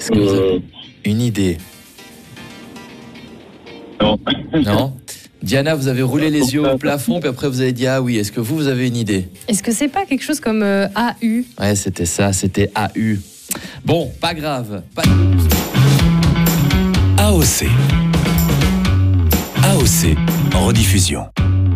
Est-ce que vous avez une idée? Non. Non. Diana, vous avez roulé les yeux au plafond, puis après vous avez dit ah oui. Est-ce que vous avez une idée? Est-ce que c'est pas quelque chose comme AU? Ouais, c'était ça, c'était AU. Bon, pas grave. AOC. AOC, en rediffusion.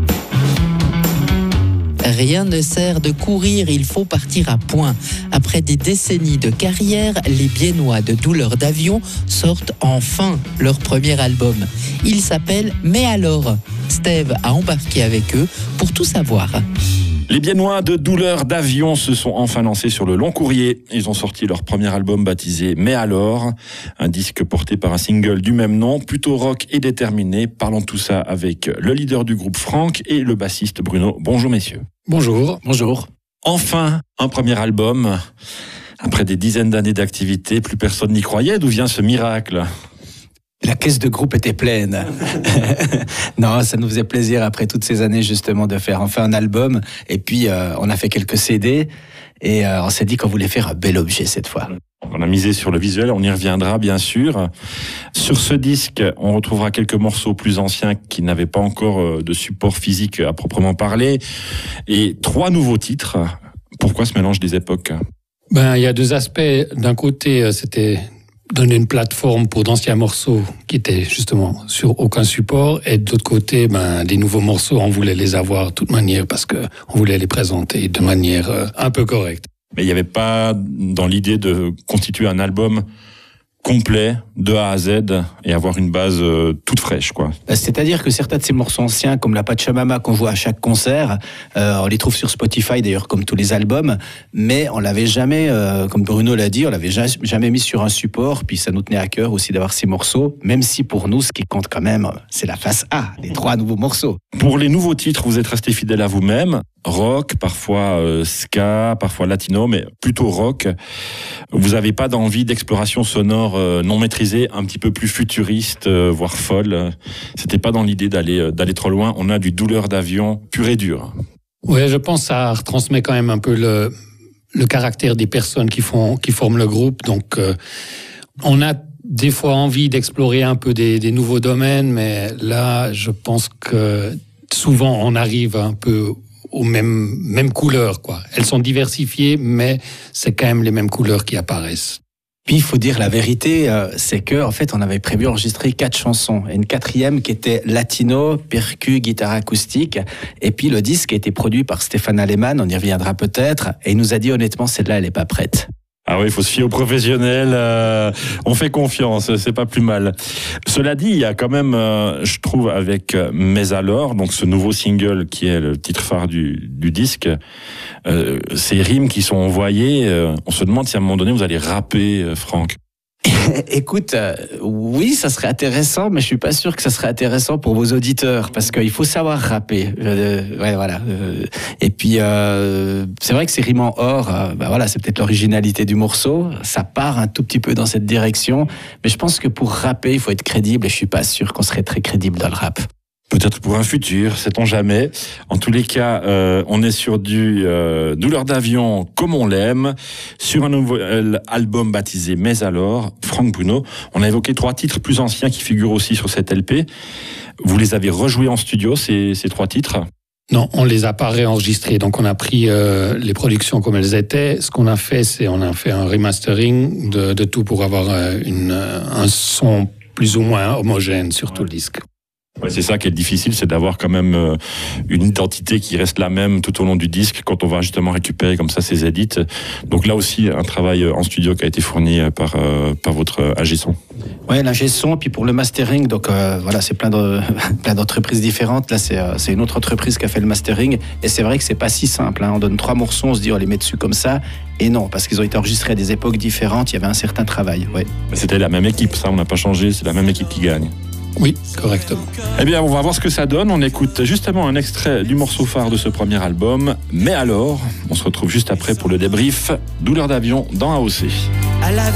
Rien ne sert de courir, il faut partir à point. Après des décennies de carrière, les Biennois de Douleur d'avion sortent enfin leur premier album. Il s'appelle Mais alors. Steve a embarqué avec eux pour tout savoir. Les Biennois de Douleur d'avion se sont enfin lancés sur le long courrier. Ils ont sorti leur premier album baptisé Mais alors, un disque porté par un single du même nom, plutôt rock et déterminé. Parlons de tout ça avec le leader du groupe Franck et le bassiste Bruno. Bonjour messieurs. Bonjour. Bonjour. Enfin, un premier album. Après des dizaines d'années d'activité, plus personne n'y croyait. D'où vient ce miracle ? La caisse de groupe était pleine. Non, ça nous faisait plaisir après toutes ces années justement de faire enfin un album. Et puis on a fait quelques CD et on s'est dit qu'on voulait faire un bel objet cette fois. On a misé sur le visuel, on y reviendra bien sûr. Sur ce disque, on retrouvera quelques morceaux plus anciens qui n'avaient pas encore de support physique à proprement parler. Et 3 nouveaux titres. Pourquoi ce mélange des époques ? Il y a 2 aspects. D'un côté, c'était donner une plateforme pour d'anciens morceaux qui étaient justement sur aucun support, et de l'autre côté, des nouveaux morceaux, on voulait les avoir de toute manière parce que on voulait les présenter de manière un peu correcte. Mais il n'y avait pas dans l'idée de constituer un album complet de A à Z et avoir une base toute fraîche, quoi. C'est-à-dire que certains de ces morceaux anciens, comme la Pachamama qu'on joue à chaque concert, on les trouve sur Spotify d'ailleurs comme tous les albums, mais on l'avait jamais, comme Bruno l'a dit, on l'avait jamais mis sur un support, puis ça nous tenait à cœur aussi d'avoir ces morceaux, même si pour nous ce qui compte quand même, c'est la face A, les 3 nouveaux morceaux. Pour les nouveaux titres, vous êtes resté fidèle à vous-même, rock, parfois ska, parfois latino, mais plutôt rock. Vous n'avez pas d'envie d'exploration sonore non maîtrisée, un petit peu plus futuriste, voire folle. C'était pas dans l'idée d'aller trop loin. On a du Douleur d'avion pur et dur. Oui, je pense que ça retransmet quand même un peu le caractère des personnes qui forment le groupe. Donc, on a des fois envie d'explorer un peu des nouveaux domaines, mais là, je pense que souvent, on arrive un peu aux mêmes couleurs, quoi. Elles sont diversifiées, mais c'est quand même les mêmes couleurs qui apparaissent. Puis il faut dire la vérité, c'est que en fait on avait prévu enregistrer 4 chansons, et une 4e qui était latino, percu, guitare acoustique, et puis le disque a été produit par Stéphane Aleman, on y reviendra peut-être, et il nous a dit honnêtement celle-là elle est pas prête. Ah oui, il faut se fier aux professionnels, on fait confiance, c'est pas plus mal. Cela dit, il y a quand même, je trouve, avec Mais alors, donc ce nouveau single qui est le titre phare du disque, ces rimes qui sont envoyées, on se demande si à un moment donné vous allez rapper, Franck. Écoute, oui, ça serait intéressant, mais je suis pas sûr que ça serait intéressant pour vos auditeurs, parce qu'il faut savoir rapper. Ouais, voilà. Et puis, c'est vrai que ces rimes en or, voilà, c'est peut-être l'originalité du morceau. Ça part un tout petit peu dans cette direction, mais je pense que pour rapper, il faut être crédible, et je suis pas sûr qu'on serait très crédible dans le rap. Peut-être pour un futur, sait-on jamais. En tous les cas, on est sur du Douleur d'avion comme on l'aime, sur un nouvel album baptisé Mais alors, Franck, Bruno. On a évoqué 3 titres plus anciens qui figurent aussi sur cette LP. Vous les avez rejoués en studio, ces 3 titres ? Non, on les a pas réenregistrés. Donc on a pris les productions comme elles étaient. Ce qu'on a fait, c'est on a fait un remastering de tout pour avoir un son plus ou moins homogène sur tout le disque. Ouais, c'est ça qui est difficile, c'est d'avoir quand même une identité qui reste la même tout au long du disque quand on va justement récupérer comme ça ces edits. Donc là aussi, un travail en studio qui a été fourni par votre ingé son. Ouais, l'ingé son, puis pour le mastering, donc voilà, c'est plein d'entreprises différentes. Là, c'est une autre entreprise qui a fait le mastering, et c'est vrai que c'est pas si simple. Hein. On donne 3 morceaux, on se dit on les met dessus comme ça, et non, parce qu'ils ont été enregistrés à des époques différentes. Il y avait un certain travail. Ouais. C'était la même équipe, ça, on n'a pas changé. C'est la même équipe qui gagne. Oui, correctement. Eh bien, on va voir ce que ça donne. On écoute justement un extrait du morceau phare de ce premier album. Mais alors, on se retrouve juste après pour le débrief. Douleur d'avion dans AOC. À la